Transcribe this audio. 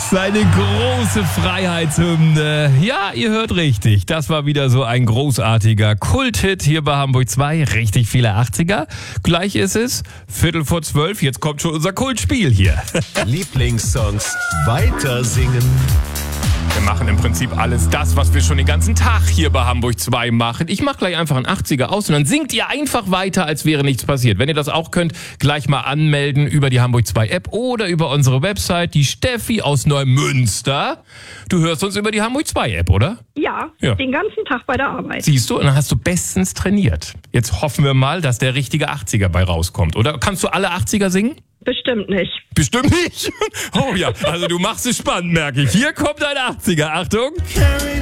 Seine große Freiheitshymne. Ja, ihr hört richtig. Das war wieder so ein großartiger Kulthit hier bei Hamburg 2. Richtig viele 80er. Gleich ist es 11:45. Jetzt kommt schon unser Kultspiel hier. Lieblingssongs weiter singen. Wir machen im Prinzip alles das, was wir schon den ganzen Tag hier bei Hamburg 2 machen. Ich mache gleich einfach einen 80er aus und dann singt ihr einfach weiter, als wäre nichts passiert. Wenn ihr das auch könnt, gleich mal anmelden über die Hamburg 2 App oder über unsere Website. Die Steffi aus Neumünster. Du hörst uns über die Hamburg 2 App, oder? Ja, den ganzen Tag bei der Arbeit. Siehst du, und dann hast du bestens trainiert. Jetzt hoffen wir mal, dass der richtige 80er bei rauskommt, oder? Kannst du alle 80er singen? Bestimmt nicht. Bestimmt nicht? Oh ja, also du machst es spannend, merke ich. Hier kommt ein 80er, Achtung.